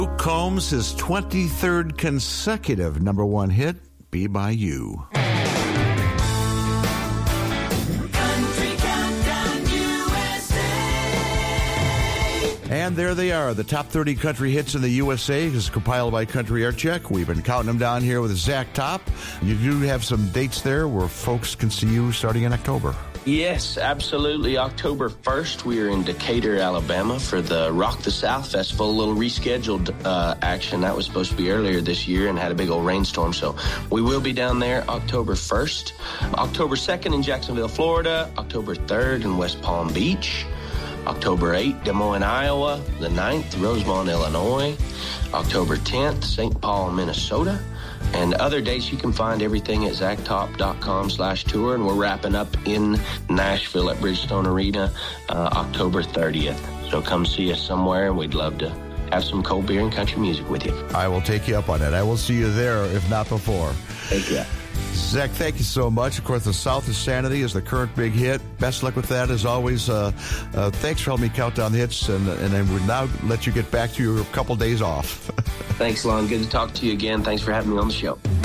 Luke Combs, his 23rd consecutive #1 hit, Be By You. And there they are, the top 30 country hits in the USA, is compiled by Country Art Check. We've been counting them down here with Zach Top. You do have some dates there where folks can see you starting in October. Yes, absolutely. October 1st, we are in Decatur, Alabama for the Rock the South Festival, a little rescheduled action. That was supposed to be earlier this year and had a big old rainstorm. So we will be down there October 1st. October 2nd in Jacksonville, Florida. October 3rd in West Palm Beach. October 8th, Des Moines, Iowa. The 9th, Rosemont, Illinois. October 10th, St. Paul, Minnesota. And other dates, you can find everything at zachtop.com/tour. And we're wrapping up in Nashville at Bridgestone Arena October 30th. So come see us somewhere, and we'd love to have some cold beer and country music with you. I will take you up on it. I will see you there, if not before. Thank you. Zach, thank you so much. Of course, The South is Sanity is the current big hit. Best luck with that, as always. Thanks for helping me count down the hits, and I would now let you get back to your couple days off. Thanks, Lon. Good to talk to you again. Thanks for having me on the show.